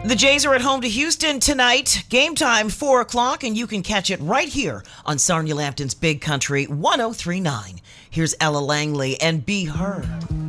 The Jays are at home to Houston tonight. Game time, 4 o'clock, and you can catch it right here on Sarnia Lambton's Big Country 103.9. Here's Ella Langley and Be Heard.